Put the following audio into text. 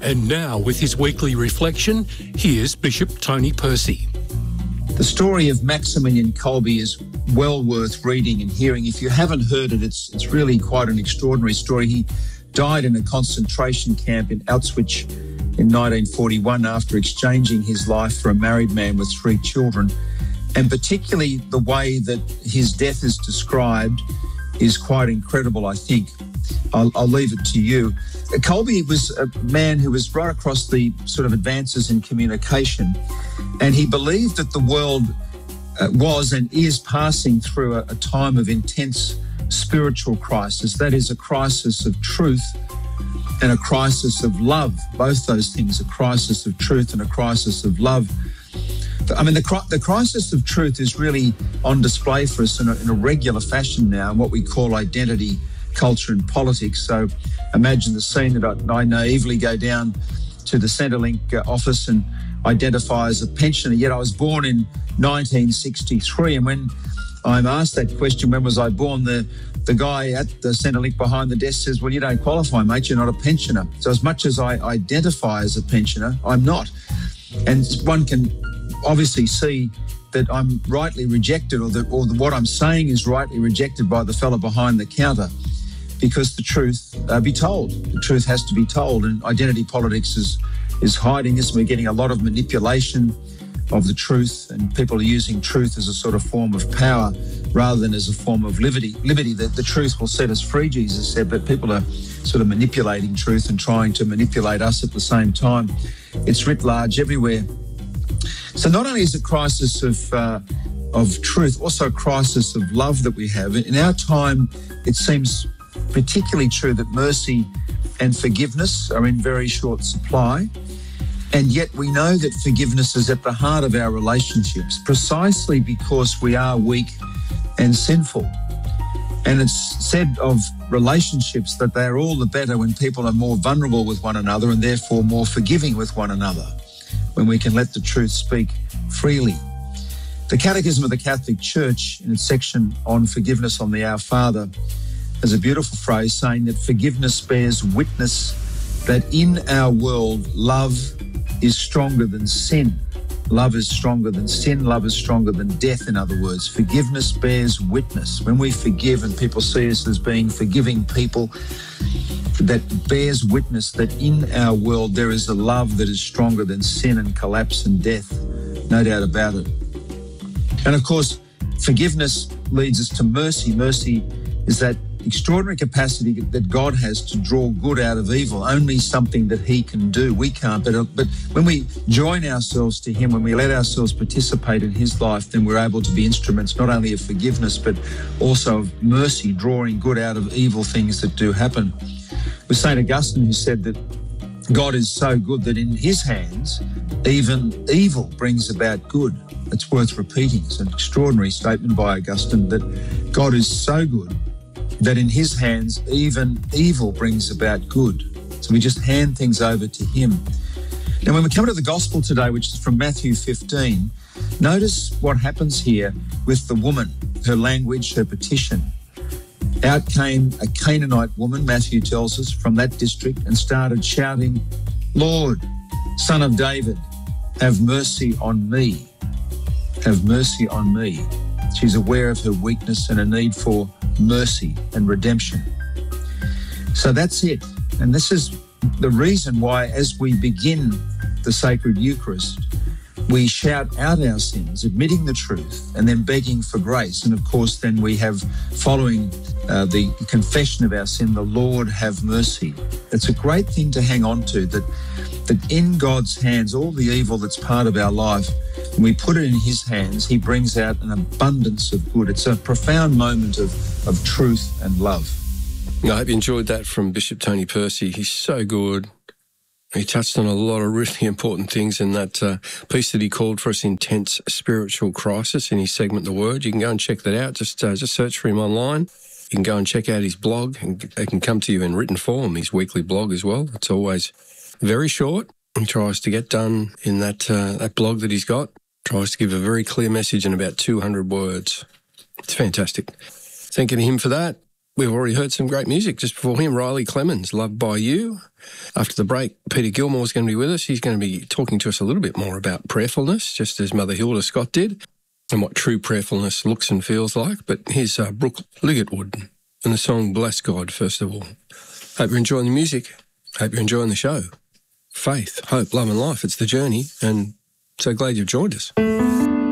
And now, with his weekly reflection, here's Bishop Tony Percy. The story of Maximilian Kolbe is well worth reading and hearing. If you haven't heard it, it's really quite an extraordinary story. He died in a concentration camp in Auschwitz in 1941 after exchanging his life for a married man with 3 children. And particularly the way that his death is described is quite incredible, I think. I'll leave it to you. Kolbe was a man who was right across the sort of advances in communication, and he believed that the world was and is passing through a time of intense spiritual crisis. That is a crisis of truth and a crisis of love. Both those things, a crisis of truth and a crisis of love. I mean, the crisis of truth is really on display for us in a regular fashion now in what we call identity, culture and politics. So imagine the scene that I naively go down to the Centrelink office and identify as a pensioner. Yet I was born in 1963, and when I'm asked that question, when was I born, the guy at the Centrelink behind the desk says, well, you don't qualify, mate, you're not a pensioner. So as much as I identify as a pensioner, I'm not. And one can obviously see that I'm rightly rejected, or what I'm saying is rightly rejected by the fellow behind the counter, because the truth be told. The truth has to be told, and identity politics is hiding this. We're getting a lot of manipulation of the truth, and people are using truth as a sort of form of power rather than as a form of liberty. The truth will set us free, Jesus said, but people are sort of manipulating truth and trying to manipulate us at the same time. It's writ large everywhere. So not only is it a crisis of truth, also a crisis of love that we have. In our time, it seems particularly true that mercy and forgiveness are in very short supply. And yet we know that forgiveness is at the heart of our relationships, precisely because we are weak and sinful. And it's said of relationships that they're all the better when people are more vulnerable with one another and therefore more forgiving with one another, when we can let the truth speak freely. The Catechism of the Catholic Church, in its section on forgiveness on the Our Father, has a beautiful phrase saying that forgiveness bears witness that in our world, love is stronger than sin. Love is stronger than sin. Love is stronger than death, in other words. Forgiveness bears witness. When we forgive and people see us as being forgiving people, that bears witness that in our world there is a love that is stronger than sin and collapse and death. No doubt about it. And of course, forgiveness leads us to mercy. Mercy is that extraordinary capacity that God has to draw good out of evil, only something that he can do. We can't, but when we join ourselves to him, when we let ourselves participate in his life, then we're able to be instruments not only of forgiveness, but also of mercy, drawing good out of evil things that do happen. It was St. Augustine who said that God is so good that in his hands, even evil brings about good. It's worth repeating. It's an extraordinary statement by Augustine that God is so good that in his hands, even evil brings about good. So we just hand things over to him. Now, when we come to the gospel today, which is from Matthew 15, notice what happens here with the woman, her language, her petition. Out came a Canaanite woman, Matthew tells us, from that district and started shouting, Lord, Son of David, have mercy on me. Have mercy on me. She's aware of her weakness and a need for mercy and redemption. So that's it. And this is the reason why, as we begin the sacred Eucharist, we shout out our sins, admitting the truth, and then begging for grace. And of course, then we have, following the confession of our sin, the Lord have mercy. It's a great thing to hang on to, that in God's hands, all the evil that's part of our life, when we put it in his hands, he brings out an abundance of good. It's a profound moment of truth and love. I hope you enjoyed that from Bishop Tony Percy. He's so good. He touched on a lot of really important things in that piece that he called for us, Intense Spiritual Crisis, in his segment, The Word. You can go and check that out. Just search for him online. You can go and check out his blog, and it can come to you in written form, his weekly blog as well. It's always very short. He tries to get done in that blog that he's got. Tries to give a very clear message in about 200 words. It's fantastic. Thanking him for that. we've already heard some great music just before him. Riley Clemens, Loved by You. After the break, Peter Gilmore's going to be with us. He's going to be talking to us a little bit more about prayerfulness, just as Mother Hilda Scott did, and what true prayerfulness looks and feels like. But here's Brooke Ligetwood and the song Bless God, first of all. Hope you're enjoying the music. Hope you're enjoying the show. Faith, hope, love and life. It's the journey, and so glad you've joined us.